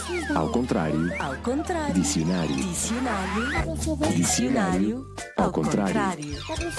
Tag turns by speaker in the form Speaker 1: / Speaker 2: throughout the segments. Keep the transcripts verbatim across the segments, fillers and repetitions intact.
Speaker 1: Ao contrário.
Speaker 2: Ao contrário.
Speaker 1: Dicionário.
Speaker 2: Dicionário.
Speaker 1: Dicionário. Ao contrário.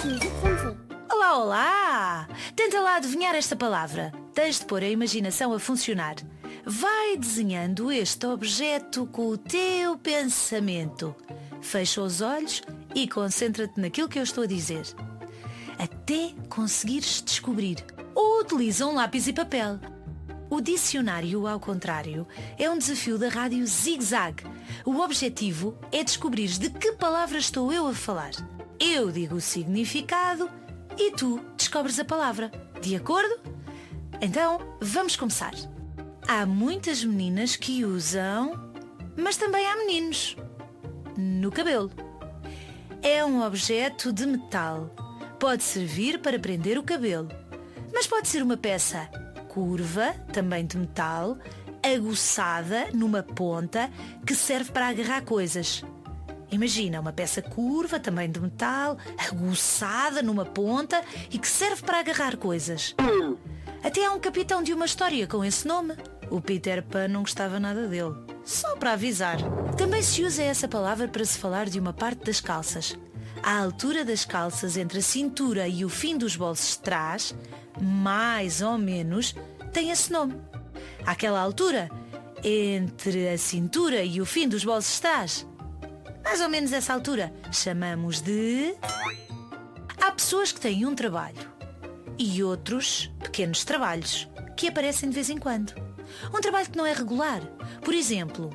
Speaker 3: Olá, olá! Tenta lá adivinhar esta palavra. Tens de pôr a imaginação a funcionar. Vai desenhando este objeto com o teu pensamento. Fecha os olhos e concentra-te naquilo que eu estou a dizer. Até conseguires descobrir. Ou utiliza um lápis e papel. O dicionário ao contrário é um desafio da rádio Zig Zag. O objetivo é descobrir de que palavra estou eu a falar. Eu digo o significado e tu descobres a palavra. De acordo? Então, vamos começar. Há muitas meninas que usam, mas também há meninos, no cabelo. É um objeto de metal. Pode servir para prender o cabelo, mas pode ser uma peça curva, também de metal, aguçada numa ponta que serve para agarrar coisas. Imagina uma peça curva, também de metal, aguçada numa ponta e que serve para agarrar coisas. Até há um capitão de uma história com esse nome. O Peter Pan não gostava nada dele. Só para avisar. Também se usa essa palavra para se falar de uma parte das calças. À altura das calças, entre a cintura e o fim dos bolsos de trás, mais ou menos, tem esse nome. Àquela altura, entre a cintura e o fim dos bolsos de trás, mais ou menos essa altura, chamamos de... Há pessoas que têm um trabalho e outros pequenos trabalhos que aparecem de vez em quando. Um trabalho que não é regular. Por exemplo,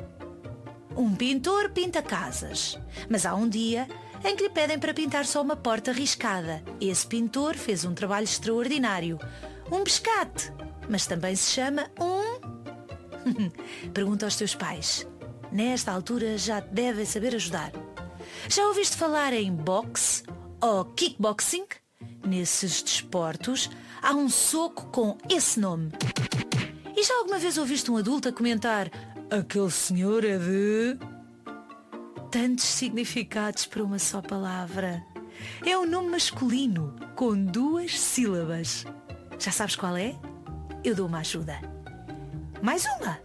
Speaker 3: um pintor pinta casas, mas há um dia em que lhe pedem para pintar só uma porta riscada. Esse pintor fez um trabalho extraordinário. Um pescate, mas também se chama um... Pergunta aos teus pais. Nesta altura já te devem saber ajudar. Já ouviste falar em boxe ou kickboxing? Nesses desportos há um soco com esse nome. E já alguma vez ouviste um adulto a comentar: aquele senhor é de... Tantos significados para uma só palavra. É um nome masculino com duas sílabas. Já sabes qual é? Eu dou uma ajuda. Mais uma.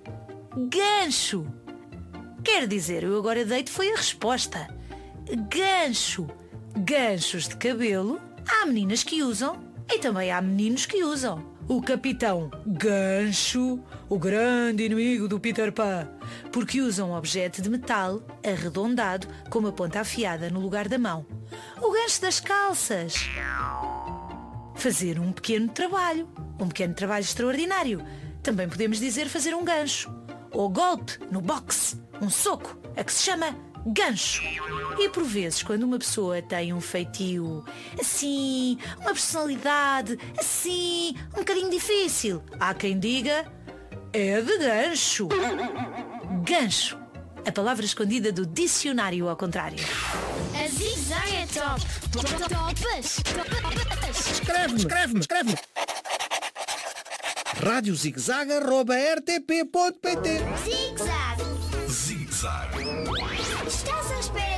Speaker 3: Gancho. Quer dizer, eu agora dei-te foi a resposta. Gancho. Ganchos de cabelo há meninas que usam e também há meninos que usam. O capitão Gancho, o grande inimigo do Peter Pan, porque usa um objeto de metal arredondado com uma ponta afiada no lugar da mão. O gancho das calças. Fazer um pequeno trabalho, um pequeno trabalho extraordinário. Também podemos dizer fazer um gancho. Ou golpe no boxe, um soco, a que se chama gancho. E por vezes, quando uma pessoa tem um feitio assim, uma personalidade assim, um bocadinho difícil, há quem diga: é de gancho. Gancho, a palavra escondida do dicionário ao contrário.
Speaker 4: A Zig Zag é top. Topas. Topas.
Speaker 5: Escreve-me, escreve-me, escreve-me. rádio zig zag arroba r t p ponto p t.
Speaker 4: Zig Zag.
Speaker 6: Zig Zag.
Speaker 4: Estás à espera